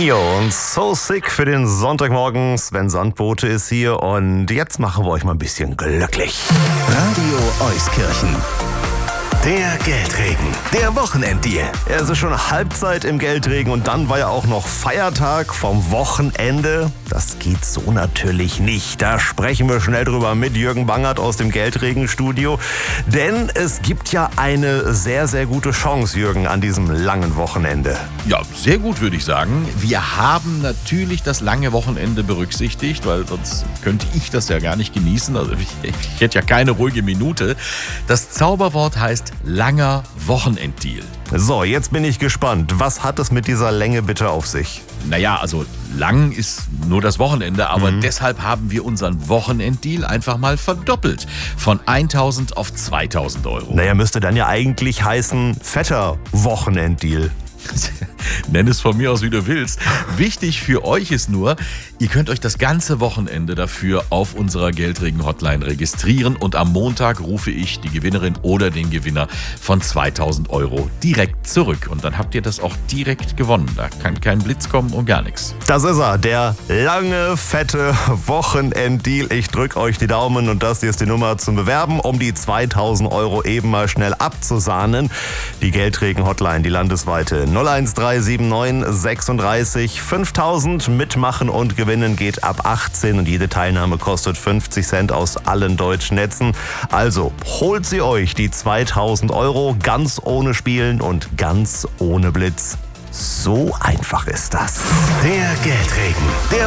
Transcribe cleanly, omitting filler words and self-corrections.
Neo und So Sick für den Sonntagmorgen. Sven Sandbote ist hier und jetzt machen wir euch mal ein bisschen glücklich. Radio Euskirchen. Der Geldregen, der Wochenenddeal. Es ist schon Halbzeit im Geldregen und dann war ja auch noch Feiertag vom Wochenende. Das geht so natürlich nicht. Da sprechen wir schnell drüber mit Jürgen Bangert aus dem Geldregen-Studio. Denn es gibt ja eine sehr, sehr gute Chance, Jürgen, an diesem langen Wochenende. Ja, sehr gut, würde ich sagen. Wir haben natürlich das lange Wochenende berücksichtigt, weil sonst könnte ich das ja gar nicht genießen. Also ich hätte ja keine ruhige Minute. Das Zauberwort heißt langer Wochenenddeal. So, jetzt bin ich gespannt. Was hat es mit dieser Länge bitte auf sich? Naja, also lang ist nur das Wochenende, aber deshalb haben wir unseren Wochenenddeal einfach mal verdoppelt. Von 1.000 auf 2.000 Euro. Naja, müsste dann ja eigentlich heißen fetter Wochenenddeal. Nenn es von mir aus, wie du willst. Wichtig für euch ist nur, ihr könnt euch das ganze Wochenende dafür auf unserer Geldregen-Hotline registrieren und am Montag rufe ich die Gewinnerin oder den Gewinner von 2.000 Euro direkt zurück. Und dann habt ihr das auch direkt gewonnen. Da kann kein Blitz kommen und gar nichts. Das ist er, der lange, fette Wochenenddeal. Ich drücke euch die Daumen und das hier ist die Nummer zum Bewerben, um die 2.000 Euro eben mal schnell abzusahnen. Die Geldregen-Hotline, die landesweite 01379 36 5000. Mitmachen und gewinnen geht ab 18 und jede Teilnahme kostet 50 Cent aus allen deutschen Netzen. Also holt sie euch, die 2.000 Euro, ganz ohne Spielen und ganz ohne Blitz. So einfach ist das. Der Geldregen, der